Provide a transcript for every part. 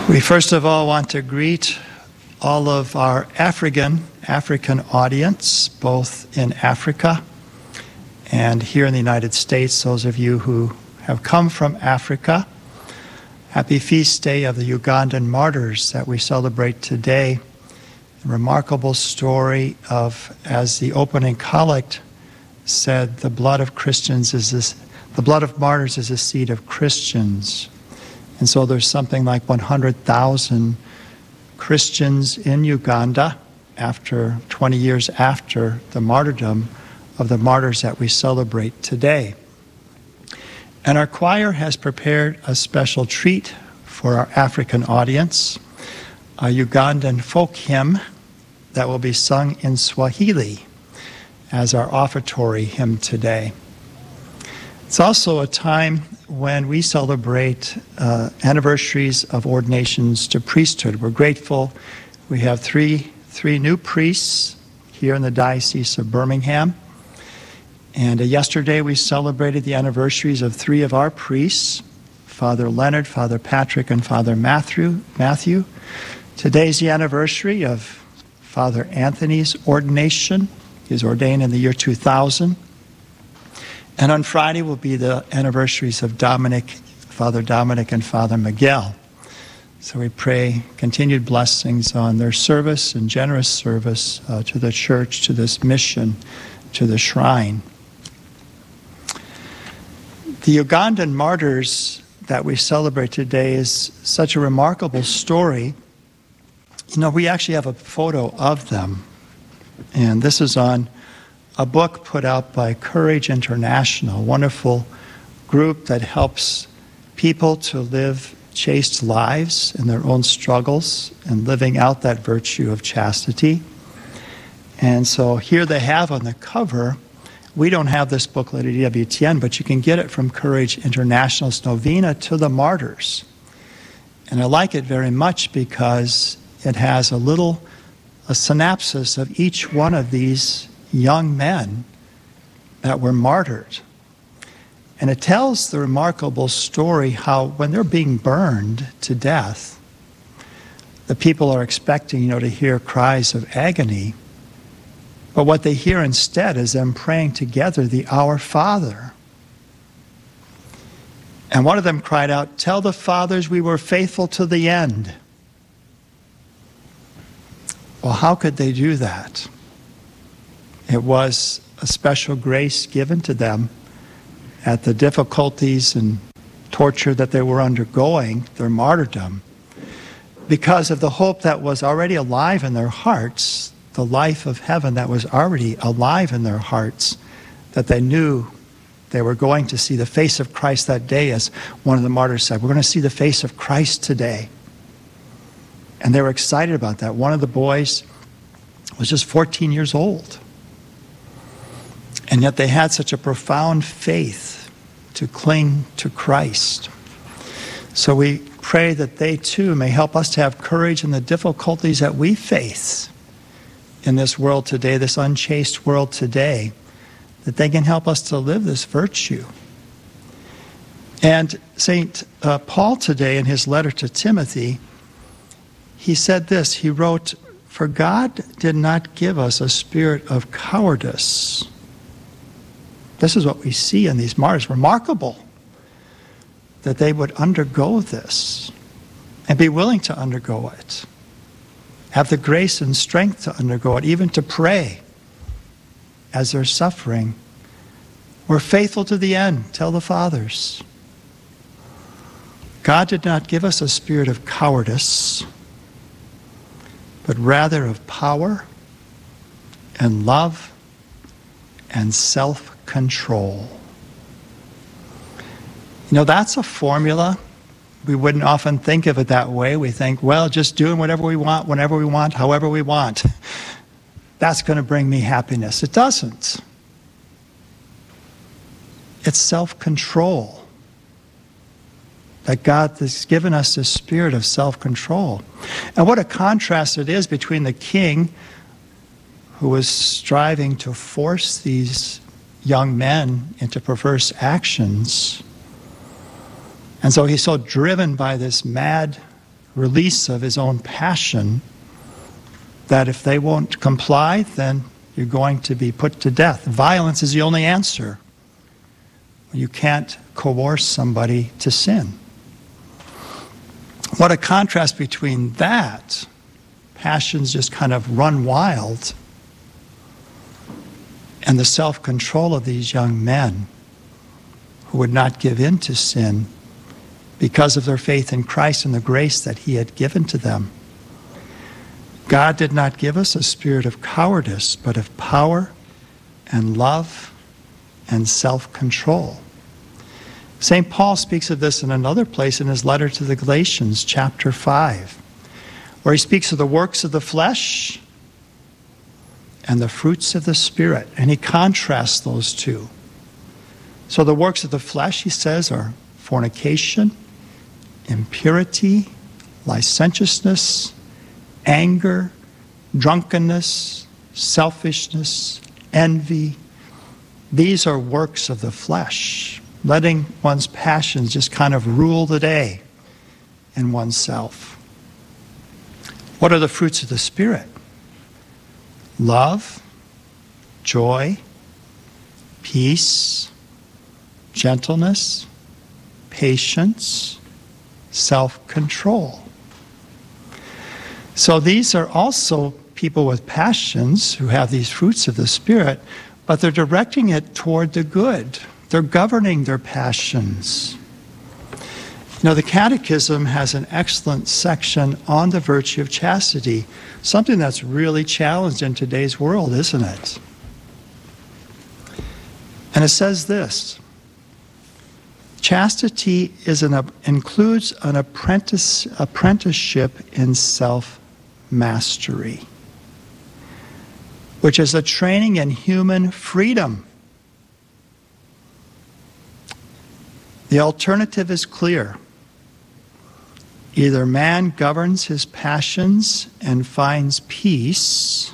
We first of all want to greet all of our African audience, both in Africa and here in the United States, those of you who have come from Africa. Happy feast day of the Ugandan martyrs that we celebrate today. A remarkable story of, as the opening collect said, the blood of martyrs is a seed of Christians. And so there's something like 100,000 Christians in Uganda after 20 years after the martyrdom of the martyrs that we celebrate today. And our choir has prepared a special treat for our African audience, a Ugandan folk hymn that will be sung in Swahili as our offertory hymn today. It's also a time when we celebrate anniversaries of ordinations to priesthood. We're grateful. We have three new priests here in the Diocese of Birmingham. And yesterday we celebrated the anniversaries of three of our priests, Father Leonard, Father Patrick, and Father Matthew. Today's the anniversary of Father Anthony's ordination. He was ordained in the year 2000. And on Friday will be the anniversaries of Father Dominic and Father Miguel. So we pray continued blessings on their service and generous service to the church, to this mission, to the shrine. The Ugandan martyrs that we celebrate today is such a remarkable story. You know, we actually have a photo of them. And this is on a book put out by Courage International, a wonderful group that helps people to live chaste lives in their own struggles and living out that virtue of chastity. And so here they have on the cover, we don't have this booklet at EWTN, but you can get it from Courage International's Novena to the Martyrs. And I like it very much because it has a synopsis of each one of these young men that were martyred. And it tells the remarkable story how when they're being burned to death, the people are expecting, to hear cries of agony. But what they hear instead is them praying together the Our Father. And one of them cried out, "Tell the fathers we were faithful to the end." Well, how could they do that? It was a special grace given to them at the difficulties and torture that they were undergoing, their martyrdom, because of the hope that was already alive in their hearts, the life of heaven that was already alive in their hearts, that they knew they were going to see the face of Christ that day, as one of the martyrs said, "We're going to see the face of Christ today." And they were excited about that. One of the boys was just 14 years old. And yet they had such a profound faith to cling to Christ. So we pray that they too may help us to have courage in the difficulties that we face in this world today, this unchaste world today, that they can help us to live this virtue. And St. Paul today in his letter to Timothy, he said this, he wrote, "For God did not give us a spirit of cowardice." This is what we see in these martyrs. Remarkable that they would undergo this and be willing to undergo it. Have the grace and strength to undergo it, even to pray as they're suffering. "We're faithful to the end, tell the fathers." God did not give us a spirit of cowardice, but rather of power and love and self-control. That's a formula. We wouldn't often think of it that way. We think, well, just doing whatever we want, whenever we want, however we want, that's going to bring me happiness. It doesn't. It's self-control. That God has given us this spirit of self-control. And what a contrast it is between the king who was striving to force these young men into perverse actions. And so he's so driven by this mad release of his own passion, that if they won't comply, then you're going to be put to death. Violence is the only answer. You can't coerce somebody to sin. What a contrast between that, passions just kind of run wild, and the self-control of these young men who would not give in to sin because of their faith in Christ and the grace that he had given to them. God did not give us a spirit of cowardice, but of power and love and self-control. St. Paul speaks of this in another place in his letter to the Galatians, chapter 5, where he speaks of the works of the flesh and the fruits of the Spirit, and he contrasts those two. So the works of the flesh, he says, are fornication, impurity, licentiousness, anger, drunkenness, selfishness, envy. These are works of the flesh, letting one's passions just kind of rule the day in oneself. What are the fruits of the Spirit? Love, joy, peace, gentleness, patience, self-control. So these are also people with passions who have these fruits of the Spirit, but they're directing it toward the good. They're governing their passions. You know, the Catechism has an excellent section on the virtue of chastity, something that's really challenged in today's world, isn't it? And it says this: chastity includes an apprenticeship in self-mastery, which is a training in human freedom. The alternative is clear. Either man governs his passions and finds peace,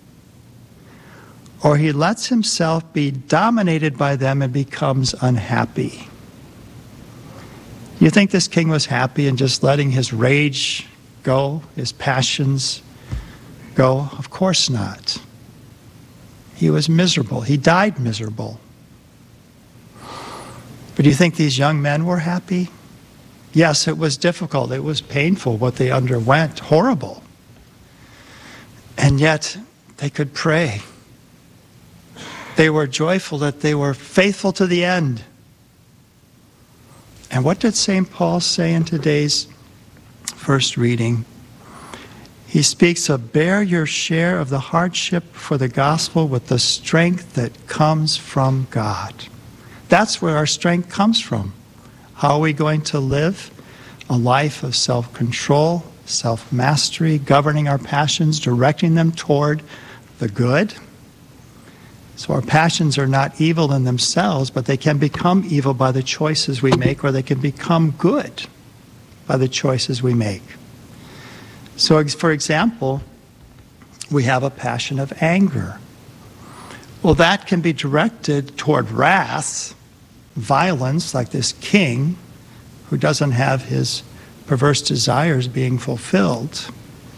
or he lets himself be dominated by them and becomes unhappy. You think this king was happy in just letting his rage go, his passions go? Of course not. He was miserable. He died miserable. But do you think these young men were happy? Yes, it was difficult. It was painful what they underwent, horrible. And yet they could pray. They were joyful that they were faithful to the end. And what did St. Paul say in today's first reading? He speaks of bear your share of the hardship for the gospel with the strength that comes from God. That's where our strength comes from. How are we going to live a life of self-control, self-mastery, governing our passions, directing them toward the good? So our passions are not evil in themselves, but they can become evil by the choices we make, or they can become good by the choices we make. So, for example, we have a passion of anger. Well, that can be directed toward wrath, violence, like this king who doesn't have his perverse desires being fulfilled.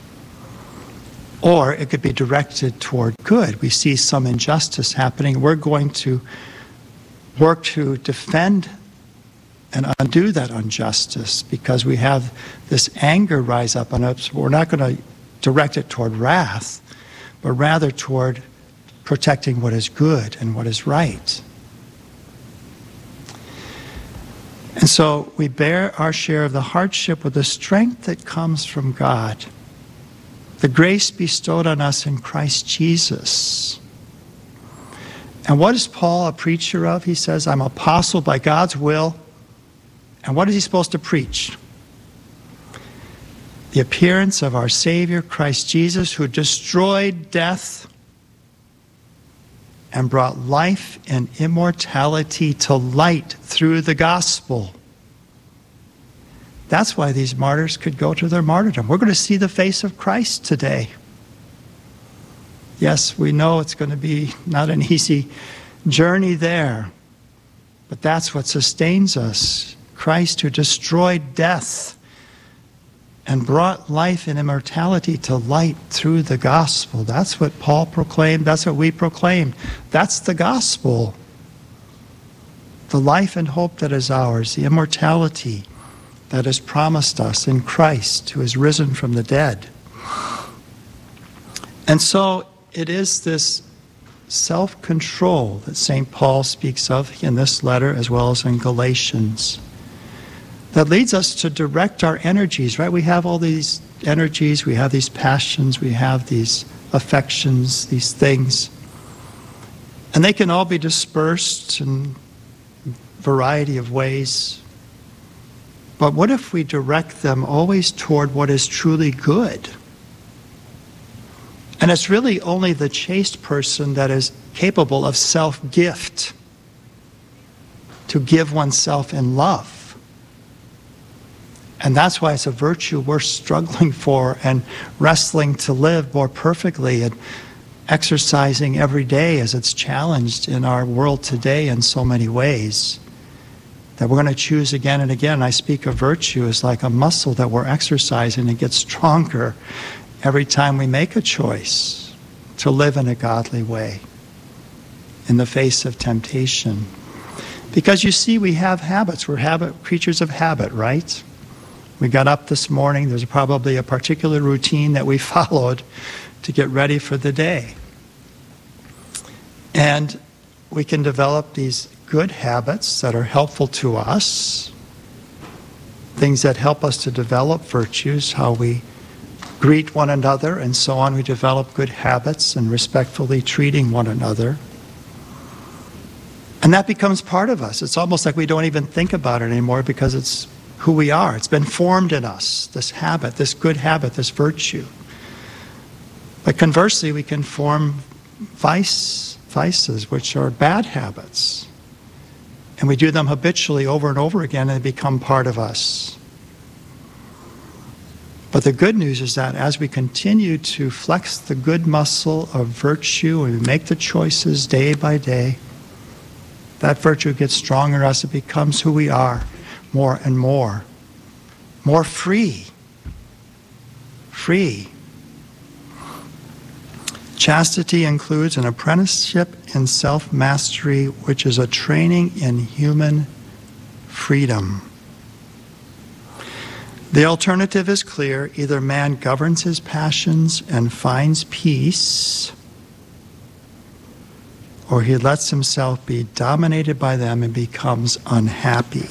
Or it could be directed toward good. We see some injustice happening. We're going to work to defend and undo that injustice because we have this anger rise up on us. We're not going to direct it toward wrath, but rather toward protecting what is good and what is right. And so we bear our share of the hardship with the strength that comes from God, the grace bestowed on us in Christ Jesus. And what is Paul a preacher of? He says, I'm an apostle by God's will. And what is he supposed to preach? The appearance of our Savior, Christ Jesus, who destroyed death and brought life and immortality to light through the gospel. That's why these martyrs could go to their martyrdom. We're going to see the face of Christ today. Yes, we know it's going to be not an easy journey there, but that's what sustains us. Christ who destroyed death and brought life and immortality to light through the gospel. That's what Paul proclaimed. That's what we proclaim. That's the gospel. The life and hope that is ours, the immortality that is promised us in Christ, who is risen from the dead. And so it is this self-control that St. Paul speaks of in this letter as well as in Galatians that leads us to direct our energies, right? We have all these energies, we have these passions, we have these affections, these things. And they can all be dispersed in a variety of ways. But what if we direct them always toward what is truly good? And it's really only the chaste person that is capable of self-gift, to give oneself in love. And that's why it's a virtue we're struggling for and wrestling to live more perfectly and exercising every day as it's challenged in our world today in so many ways. That we're going to choose again and again. I speak of virtue as like a muscle that we're exercising and gets stronger every time we make a choice to live in a godly way in the face of temptation. Because you see, we have habits. We're creatures of habit, right? We got up this morning. There's probably a particular routine that we followed to get ready for the day. And we can develop these good habits that are helpful to us, things that help us to develop virtues, how we greet one another and so on. We develop good habits and respectfully treating one another. And that becomes part of us. It's almost like we don't even think about it anymore because it's who we are. It's been formed in us, this habit, this good habit, this virtue. But conversely, we can form vices, which are bad habits. And we do them habitually over and over again, and they become part of us. But the good news is that as we continue to flex the good muscle of virtue and we make the choices day by day, that virtue gets stronger as it becomes who we are more and more free. Free. Chastity includes an apprenticeship in self-mastery, which is a training in human freedom. The alternative is clear. Either man governs his passions and finds peace, or he lets himself be dominated by them and becomes unhappy.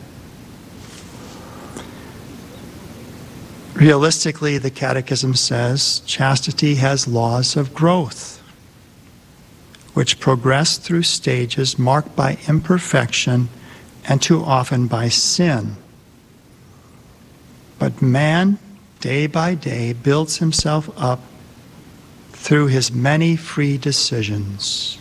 Realistically, the Catechism says, chastity has laws of growth, which progress through stages marked by imperfection and too often by sin. But man, day by day, builds himself up through his many free decisions.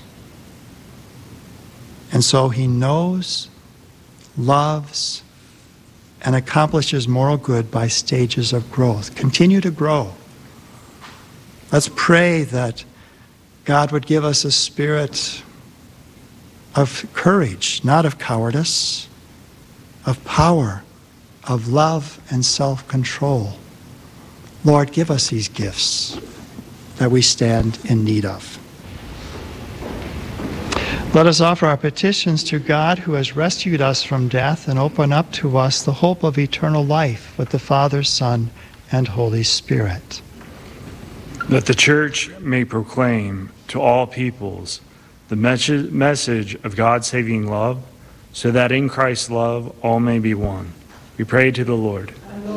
And so he knows, loves, and accomplishes moral good by stages of growth. Continue to grow. Let's pray that God would give us a spirit of courage, not of cowardice, of power, of love and self-control. Lord, give us these gifts that we stand in need of. Let us offer our petitions to God, who has rescued us from death and open up to us the hope of eternal life with the Father, Son, and Holy Spirit. That the Church may proclaim to all peoples the message of God's saving love, so that in Christ's love all may be one. We pray to the Lord.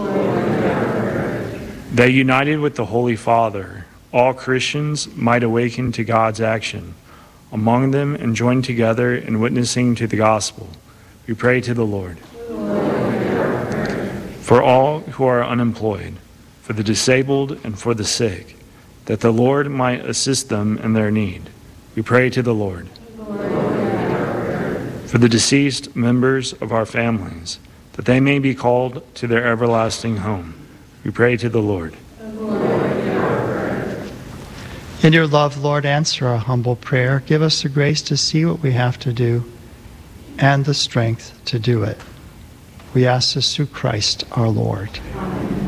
That united with the Holy Father, all Christians might awaken to God's action among them and join together in witnessing to the gospel. We pray to the Lord. For all who are unemployed, for the disabled and for the sick, that the Lord might assist them in their need. We pray to the Lord. For the deceased members of our families, that they may be called to their everlasting home. We pray to the Lord. In your love, Lord, answer our humble prayer. Give us the grace to see what we have to do and the strength to do it. We ask this through Christ our Lord. Amen.